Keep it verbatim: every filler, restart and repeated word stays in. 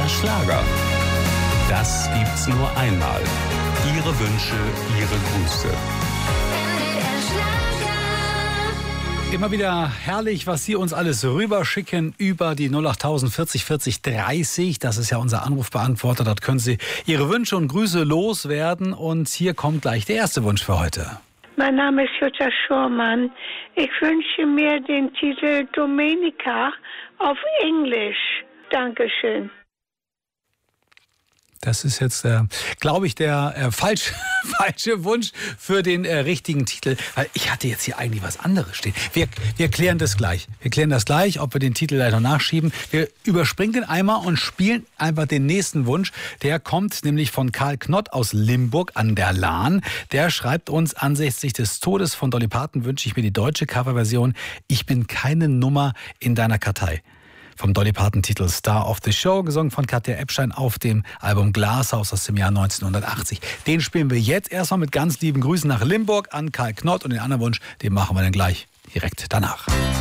Schlager. Das gibt's nur einmal. Ihre Wünsche, Ihre Grüße. Immer wieder herrlich, was Sie uns alles rüberschicken über die null acht null null vierzig vierzig dreißig. Das ist ja unser Anrufbeantworter. Dort können Sie Ihre Wünsche und Grüße loswerden. Und hier kommt gleich der erste Wunsch für heute. Mein Name ist Jutta Schurmann. Ich wünsche mir den Titel Domenica auf Englisch. Dankeschön. Das ist jetzt, äh, glaube ich, der äh, falsch, falsche Wunsch für den äh, richtigen Titel. Weil ich hatte jetzt hier eigentlich was anderes stehen. Wir, wir klären das gleich. Wir klären das gleich, ob wir den Titel gleich noch nachschieben. Wir überspringen den einmal und spielen einfach den nächsten Wunsch. Der kommt nämlich von Karl Knott aus Limburg an der Lahn. Der schreibt uns, anlässlich des Todes von Dolly Parton wünsche ich mir die deutsche Coverversion Ich bin keine Nummer in deiner Kartei. Vom Dolly Parton-Titel Star of the Show, gesungen von Katja Epstein auf dem Album Glashaus aus dem Jahr neunzehnhundertachtzig. Den spielen wir jetzt erstmal mit ganz lieben Grüßen nach Limburg an Karl Knott und den anderen Wunsch, den machen wir dann gleich direkt danach.